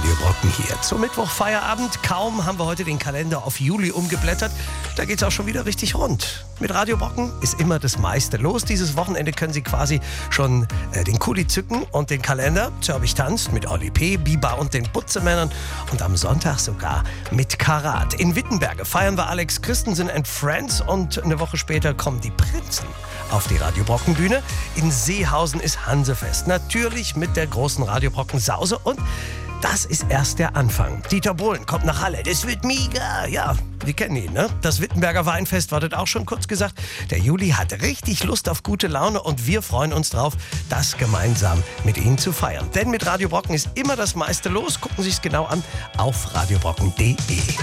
Radio Brocken hier. Zum Mittwoch-Feierabend. Kaum haben wir heute den Kalender auf Juli umgeblättert. Da geht's auch schon wieder richtig rund. Mit Radio Brocken ist immer das meiste los. Dieses Wochenende können Sie quasi schon den Kuli zücken und den Kalender. Zörbig tanzt mit Oli P., Biba und den Butzemännern. Und am Sonntag sogar mit Karat. In Wittenberge feiern wir Alex Christensen and Friends. Und eine Woche später kommen die Prinzen auf die Radio Brocken Bühne. In Seehausen ist Hansefest. Natürlich mit der großen Radio Brocken Sause. Und das ist erst der Anfang. Dieter Bohlen kommt nach Halle. Das wird mega. Ja, wir kennen ihn, ne? Das Wittenberger Weinfest war das auch schon kurz gesagt. Der Juli hat richtig Lust auf gute Laune und wir freuen uns drauf, das gemeinsam mit Ihnen zu feiern. Denn mit Radio Brocken ist immer das meiste los. Gucken Sie es genau an auf radiobrocken.de.